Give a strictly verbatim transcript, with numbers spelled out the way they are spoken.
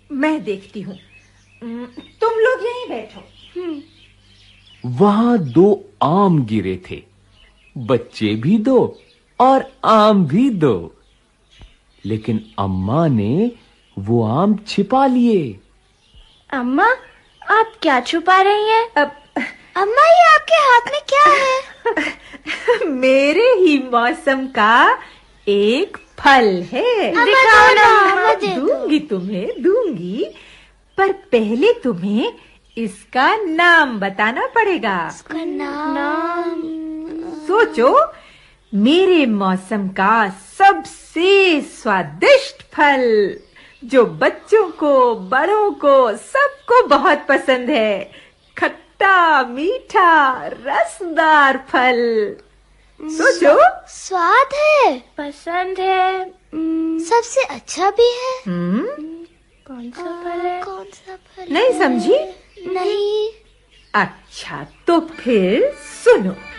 मैं देखती हूँ। तुम लोग यहीं बैठो। वहां दो आम गिरे थे, बच्चे भी दो और आम भी दो, लेकिन अम्मा ने वो आम छिपा लिए। अम्मा, आप क्या छुपा रही हैं? अब अम्मा, ये आपके हाथ में क्या है? मेरे ही मौसम का एक फल है। दिखाओ ना। दूंगी तुम्हें, दूंगी, पर पहले तुम्हें इसका नाम बताना पड़ेगा। इसका नाम? सोचो, मेरे मौसम का सबसे स्वादिष्ट फल, जो बच्चों को, बड़ों को, सबको बहुत पसंद है। खट्टा मीठा रसदार फल। सोचो। स्वाद है, पसंद है, सबसे अच्छा भी है। हम्म कौन सा फल है? कौन सा फल? नहीं समझी? नहीं। अच्छा, तो फिर सुनो।